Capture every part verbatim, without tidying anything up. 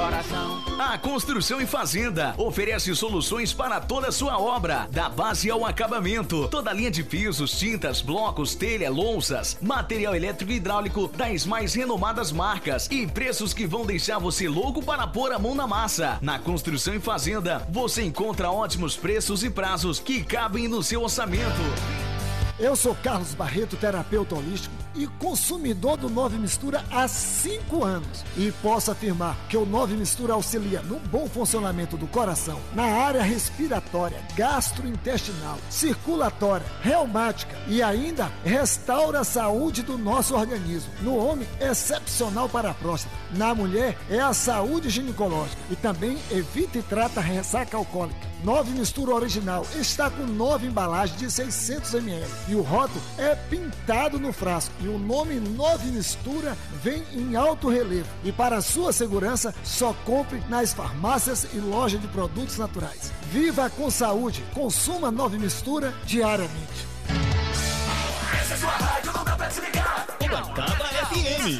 coração. A Construção e Fazenda oferece soluções para toda a sua obra, da base ao acabamento. Toda a linha de pisos, tintas, blocos, telha, louças, material elétrico e hidráulico das mais renomadas marcas e preços que vão deixar você louco para pôr a mão na massa. Na Construção e Fazenda, você encontra ótimos preços e prazos que cabem no seu orçamento. Eu sou Carlos Barreto, terapeuta holístico e consumidor do Nove Mistura há cinco anos. E posso afirmar que o Nove Mistura auxilia no bom funcionamento do coração, na área respiratória, gastrointestinal, circulatória, reumática e ainda restaura a saúde do nosso organismo. No homem, excepcional para a próstata. Na mulher, é a saúde ginecológica e também evita e trata a ressaca alcoólica. Nove Mistura original está com nove embalagens de seiscentos mililitros e o rótulo é pintado no frasco e o nome Nove Mistura vem em alto relevo. E para sua segurança, só compre nas farmácias e lojas de produtos naturais. Viva com saúde, consuma Nove Mistura diariamente. Essa é sua rádio, não dá pra desligar. Ubatuba F M.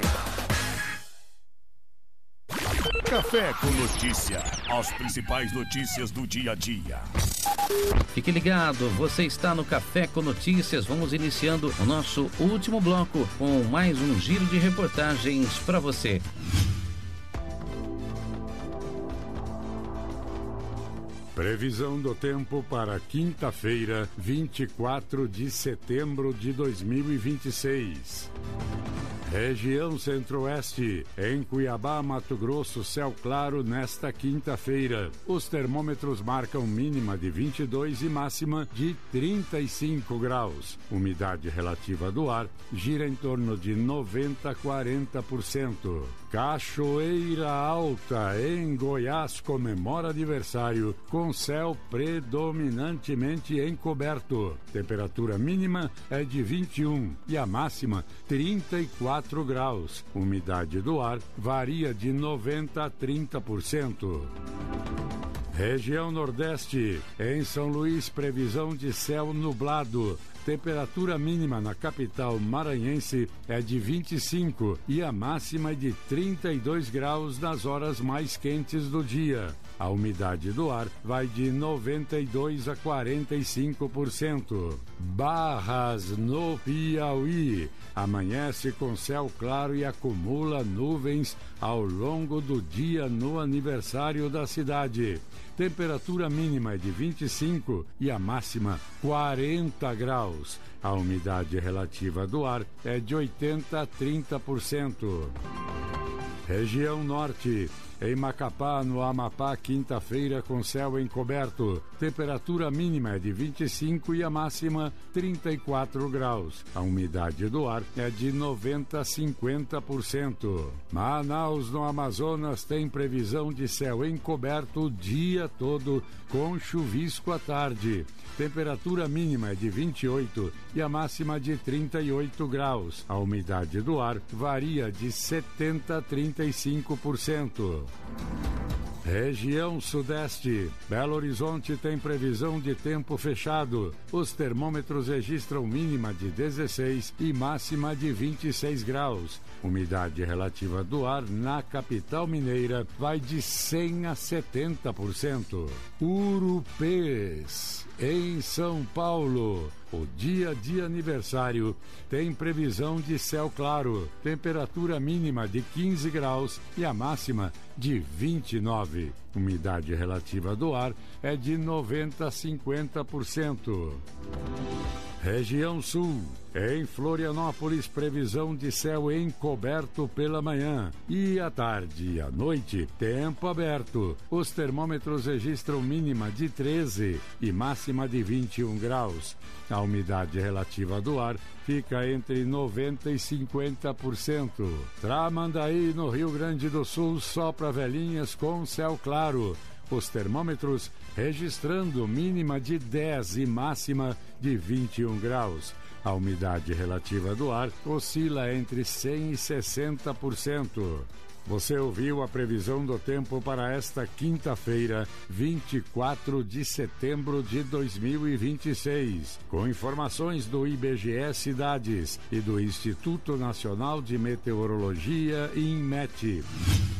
Café com Notícia. As principais notícias do dia a dia. Fique ligado, você está no Café com Notícias. Vamos iniciando o nosso último bloco com mais um giro de reportagens para você. Previsão do tempo para quinta-feira, vinte e quatro de setembro de dois mil e vinte e seis. Região Centro-Oeste, em Cuiabá, Mato Grosso, céu claro nesta quinta-feira. Os termômetros marcam mínima de vinte e dois e máxima de trinta e cinco graus. Umidade relativa do ar gira em torno de noventa a quarenta por cento. Cachoeira Alta, em Goiás, comemora aniversário com céu predominantemente encoberto. Temperatura mínima é de vinte e um e a máxima trinta e quatro graus. Umidade do ar varia de noventa a trinta por cento. Região Nordeste, em São Luís, previsão de céu nublado. Temperatura mínima na capital maranhense é de vinte e cinco e a máxima é de trinta e dois graus nas horas mais quentes do dia. A umidade do ar vai de noventa e dois a quarenta e cinco por cento. Barras, no Piauí, amanhece com céu claro e acumula nuvens ao longo do dia no aniversário da cidade. Temperatura mínima é de vinte e cinco e a máxima quarenta graus. A umidade relativa do ar é de oitenta a trinta por cento. Região Norte, em Macapá, no Amapá, quinta-feira com céu encoberto. Temperatura mínima é de vinte e cinco e a máxima trinta e quatro graus. A umidade do ar é de noventa a cinquenta por cento. Manaus, no Amazonas, tem previsão de céu encoberto o dia todo com chuvisco à tarde. Temperatura mínima é de vinte e oito e a máxima de trinta e oito graus. A umidade do ar varia de setenta a trinta e cinco por cento. Região Sudeste, Belo Horizonte tem previsão de tempo fechado. Os termômetros registram mínima de dezesseis e máxima de vinte e seis graus. Umidade relativa do ar na capital mineira vai de cem a setenta por cento. Urupês, em São Paulo, o dia de aniversário tem previsão de céu claro, temperatura mínima de quinze graus e a máxima de vinte e nove. Umidade relativa do ar é de noventa a cinquenta por cento. Região Sul, em Florianópolis, previsão de céu encoberto pela manhã e à tarde e à noite, tempo aberto. Os termômetros registram mínima de treze e máxima de vinte e um graus. A umidade relativa do ar fica entre noventa e cinquenta por cento. Tramandaí, no Rio Grande do Sul, sopra velhinhas com céu claro. Os termômetros registrando mínima de dez e máxima de vinte e um graus. A umidade relativa do ar oscila entre cem e sessenta por cento. Você ouviu a previsão do tempo para esta quinta-feira, vinte e quatro de setembro de dois mil e vinte e seis, com informações do I B G E Cidades e do Instituto Nacional de Meteorologia, INMET.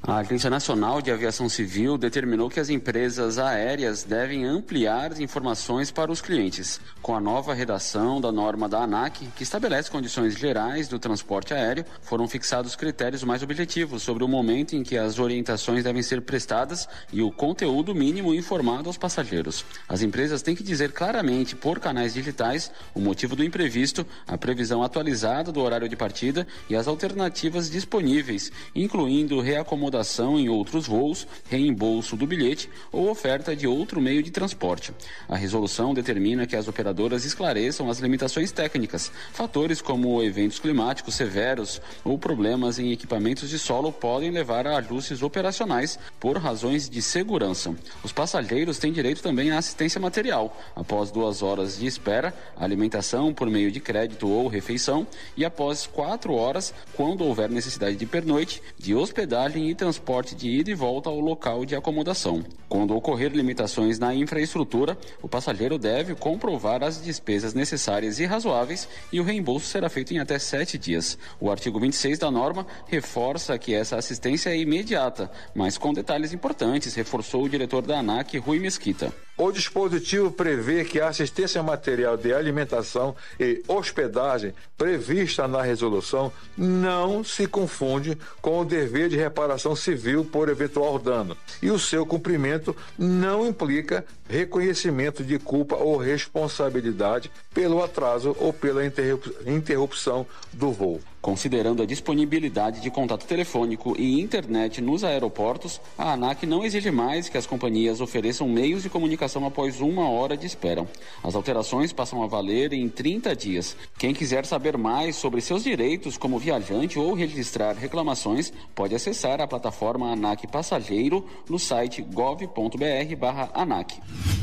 A Agência Nacional de Aviação Civil determinou que as empresas aéreas devem ampliar as informações para os clientes. Com a nova redação da norma da ANAC, que estabelece condições gerais do transporte aéreo, foram fixados critérios mais objetivos sobre o momento em que as orientações devem ser prestadas e o conteúdo mínimo informado aos passageiros. As empresas têm que dizer claramente, por canais digitais, o motivo do imprevisto, a previsão atualizada do horário de partida e as alternativas disponíveis, incluindo reacomodação em outros voos, reembolso do bilhete ou oferta de outro meio de transporte. A resolução determina que as operadoras esclareçam as limitações técnicas. Fatores como eventos climáticos severos ou problemas em equipamentos de solo podem levar a ajustes operacionais por razões de segurança. Os passageiros têm direito também à assistência material, após duas horas de espera, alimentação por meio de crédito ou refeição e após quatro horas, quando houver necessidade de pernoite, de hospedagem e transporte de ida e volta ao local de acomodação. Quando ocorrer limitações na infraestrutura, o passageiro deve comprovar as despesas necessárias e razoáveis e o reembolso será feito em até sete dias. O artigo vinte e seis da norma reforça que essa assistência é imediata, mas com detalhes importantes, reforçou o diretor da ANAC, Rui Mesquita. O dispositivo prevê que a assistência material de alimentação e hospedagem prevista na resolução não se confunde com o dever de reparação civil por eventual dano, e o seu cumprimento não implica reconhecimento de culpa ou responsabilidade pelo atraso ou pela interrupção do voo. Considerando a disponibilidade de contato telefônico e internet nos aeroportos, a ANAC não exige mais que as companhias ofereçam meios de comunicação após uma hora de espera. As alterações passam a valer em trinta dias. Quem quiser saber mais sobre seus direitos como viajante ou registrar reclamações, pode acessar a plataforma ANAC Passageiro no site gov ponto br barra ANAC.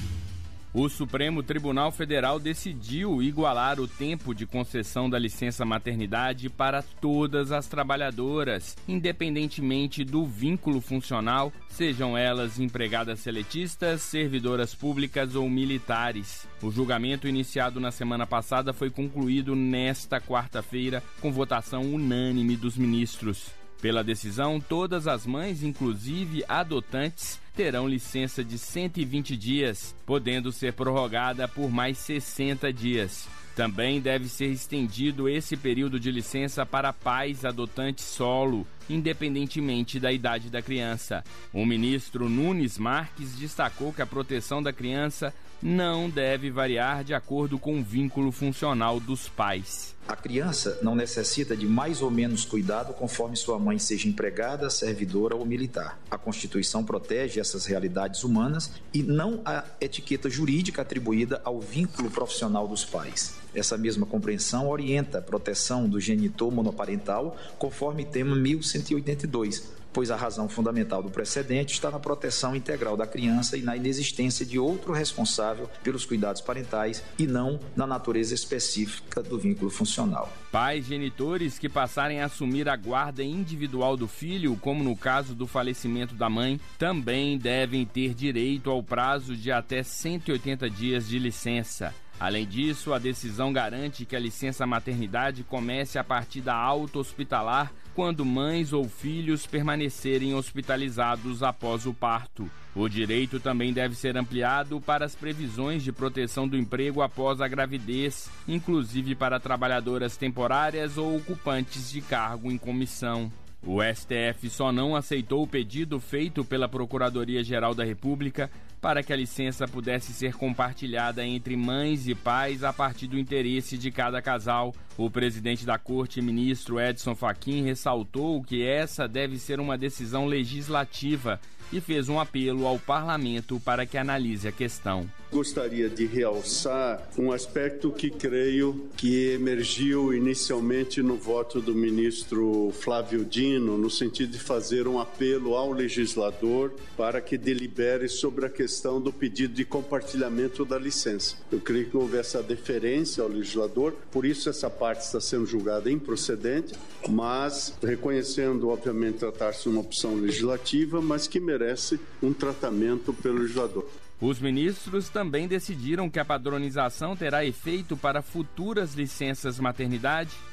O Supremo Tribunal Federal decidiu igualar o tempo de concessão da licença maternidade para todas as trabalhadoras, independentemente do vínculo funcional, sejam elas empregadas seletistas, servidoras públicas ou militares. O julgamento iniciado na semana passada foi concluído nesta quarta-feira com votação unânime dos ministros. Pela decisão, todas as mães, inclusive adotantes, terão licença de cento e vinte dias, podendo ser prorrogada por mais sessenta dias. Também deve ser estendido esse período de licença para pais adotantes solo, independentemente da idade da criança. O ministro Nunes Marques destacou que a proteção da criança não deve variar de acordo com o vínculo funcional dos pais. A criança não necessita de mais ou menos cuidado conforme sua mãe seja empregada, servidora ou militar. A Constituição protege essas realidades humanas e não a etiqueta jurídica atribuída ao vínculo profissional dos pais. Essa mesma compreensão orienta a proteção do genitor monoparental conforme tema mil cento e oitenta e dois, pois a razão fundamental do precedente está na proteção integral da criança e na inexistência de outro responsável pelos cuidados parentais e não na natureza específica do vínculo funcional. Pais genitores que passarem a assumir a guarda individual do filho, como no caso do falecimento da mãe, também devem ter direito ao prazo de até cento e oitenta dias de licença. Além disso, a decisão garante que a licença maternidade comece a partir da alta hospitalar quando mães ou filhos permanecerem hospitalizados após o parto. O direito também deve ser ampliado para as previsões de proteção do emprego após a gravidez, inclusive para trabalhadoras temporárias ou ocupantes de cargo em comissão. O S T F só não aceitou o pedido feito pela Procuradoria-Geral da República para que a licença pudesse ser compartilhada entre mães e pais a partir do interesse de cada casal. O presidente da Corte, ministro Edson Fachin, ressaltou que essa deve ser uma decisão legislativa e fez um apelo ao parlamento para que analise a questão. Gostaria de realçar um aspecto que creio que emergiu inicialmente no voto do ministro Flávio Dino, no sentido de fazer um apelo ao legislador para que delibere sobre a questão do pedido de compartilhamento da licença. Eu creio que houve essa deferência ao legislador, por isso essa parte está sendo julgada improcedente, mas reconhecendo, obviamente, tratar-se de uma opção legislativa, mas que merece um tratamento pelo legislador. Os ministros também decidiram que a padronização terá efeito para futuras licenças maternidade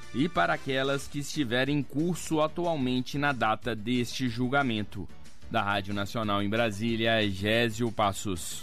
e para aquelas que estiverem em curso atualmente na data deste julgamento. Da Rádio Nacional em Brasília, Gésio Passos.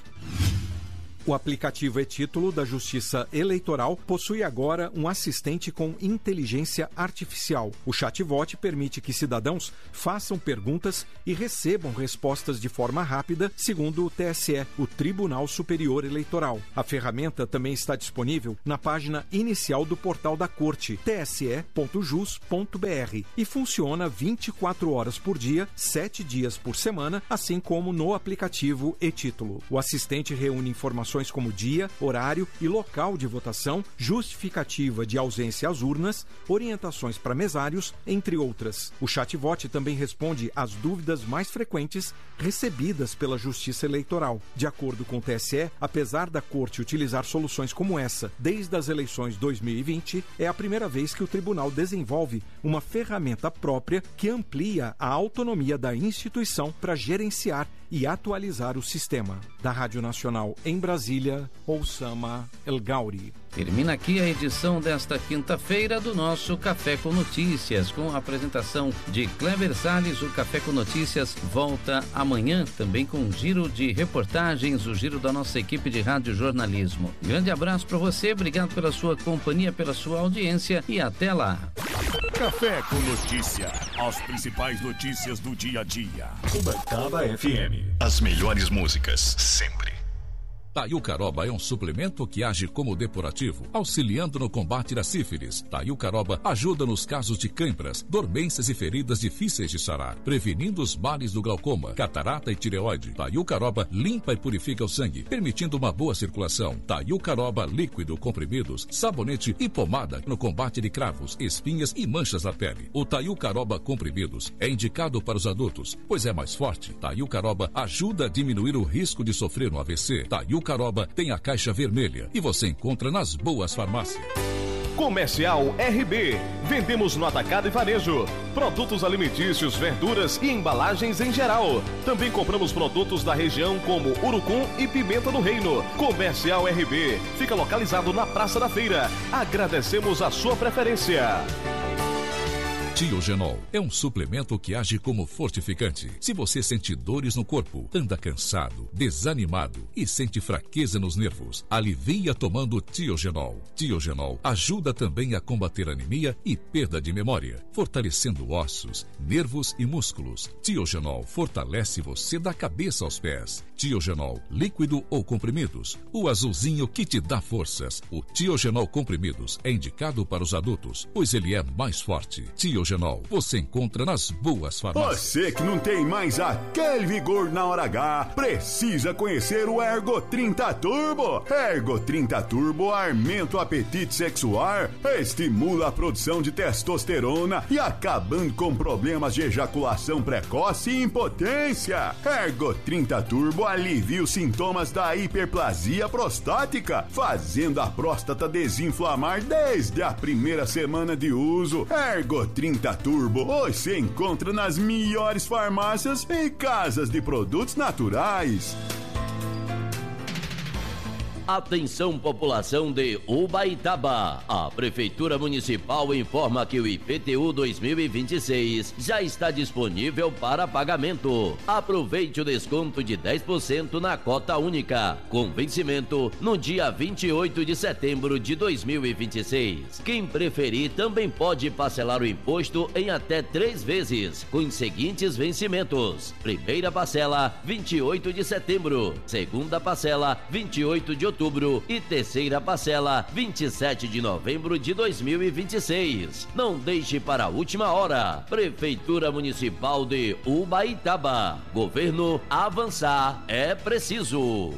O aplicativo e-Título da Justiça Eleitoral possui agora um assistente com inteligência artificial. O chatbot permite que cidadãos façam perguntas e recebam respostas de forma rápida, segundo o T S E, o Tribunal Superior Eleitoral. A ferramenta também está disponível na página inicial do portal da Corte, t s e ponto jus ponto b r, e funciona vinte e quatro horas por dia, sete dias por semana, assim como no aplicativo e-Título. O assistente reúne informações como dia, horário e local de votação, justificativa de ausência às urnas, orientações para mesários, entre outras. O chatbot também responde às dúvidas mais frequentes recebidas pela Justiça Eleitoral. De acordo com o T S E, apesar da Corte utilizar soluções como essa desde as eleições dois mil e vinte, é a primeira vez que o tribunal desenvolve uma ferramenta própria que amplia a autonomia da instituição para gerenciar e atualizar o sistema. Da Rádio Nacional em Brasília, Oussama El Gauri. Termina aqui a edição desta quinta-feira do nosso Café com Notícias, com a apresentação de Kleber Salles. O Café com Notícias volta amanhã, também com um giro de reportagens, o giro da nossa equipe de rádio jornalismo. Grande abraço para você, obrigado pela sua companhia, pela sua audiência e até lá. Café com Notícia, as principais notícias do dia a dia. Uberaba F M. As melhores músicas, sempre. Taiucaroba é um suplemento que age como depurativo, auxiliando no combate da sífilis. Taiucaroba ajuda nos casos de cãibras, dormências e feridas difíceis de sarar, prevenindo os males do glaucoma, catarata e tireoide. Taiucaroba limpa e purifica o sangue, permitindo uma boa circulação. Taiucaroba líquido, comprimidos, sabonete e pomada no combate de cravos, espinhas e manchas na pele. O Taiucaroba comprimidos é indicado para os adultos, pois é mais forte. Taiucaroba ajuda a diminuir o risco de sofrer um A V C. Taiucaroba tem a caixa vermelha e você encontra nas boas farmácias. Comercial R B. Vendemos no atacado e varejo. Produtos alimentícios, verduras e embalagens em geral. Também compramos produtos da região como urucum e pimenta do reino. Comercial R B. Fica localizado na Praça da Feira. Agradecemos a sua preferência. Tiogenol é um suplemento que age como fortificante. Se você sente dores no corpo, anda cansado, desanimado e sente fraqueza nos nervos, alivia tomando Tiogenol. Tiogenol ajuda também a combater anemia e perda de memória, fortalecendo ossos, nervos e músculos. Tiogenol fortalece você da cabeça aos pés. Tiogenol, líquido ou comprimidos, o azulzinho que te dá forças. O Tiogenol comprimidos é indicado para os adultos, pois ele é mais forte. Tiogenol você encontra nas boas farmácias. Você que não tem mais aquele vigor na hora H, precisa conhecer o Ergo trinta Turbo. Ergo trinta Turbo aumenta o apetite sexual, estimula a produção de testosterona e acabando com problemas de ejaculação precoce e impotência. Ergo trinta Turbo alivia os sintomas da hiperplasia prostática, fazendo a próstata desinflamar desde a primeira semana de uso. Ergo trinta Turbo você encontra nas melhores farmácias e casas de produtos naturais. Atenção, população de Ubaitaba. A Prefeitura Municipal informa que o I P T U dois mil e vinte e seis já está disponível para pagamento. Aproveite o desconto de dez por cento na cota única, com vencimento no dia vinte e oito de setembro de dois mil e vinte e seis. Quem preferir também pode parcelar o imposto em até três vezes, com os seguintes vencimentos: primeira parcela, vinte e oito de setembro, segunda parcela, vinte e oito de outubro e terceira parcela, vinte e sete de novembro de dois mil e vinte e seis. Não deixe para a última hora. Prefeitura Municipal de Ubaitaba. Governo avançar é preciso.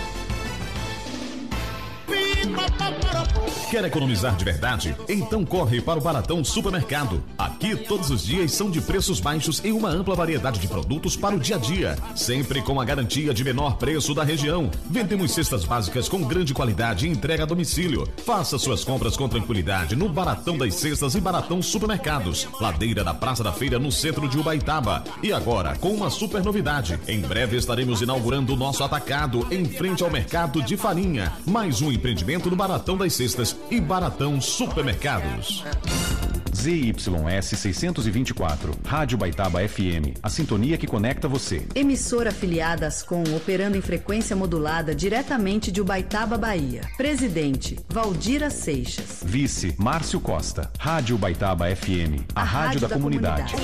Quer economizar de verdade? Então corre para o Baratão Supermercado. Aqui todos os dias são de preços baixos e uma ampla variedade de produtos para o dia a dia, sempre com a garantia de menor preço da região. Vendemos cestas básicas com grande qualidade e entrega a domicílio. Faça suas compras com tranquilidade no Baratão das Cestas e Baratão Supermercados, ladeira da Praça da Feira, no centro de Ubaitaba. E agora com uma super novidade: em breve estaremos inaugurando o nosso atacado em frente ao mercado de farinha. Mais um empreendimento no Baratão das Cestas e Baratão Supermercados. Z Y S seiscentos e vinte e quatro, Rádio Baitaba F M, a sintonia que conecta você. Emissora afiliada ASCOM, operando em frequência modulada diretamente de Ubaitaba, Bahia. Presidente, Valdira Seixas. Vice, Márcio Costa. Rádio Baitaba F M, a, a rádio, rádio da, da comunidade. comunidade.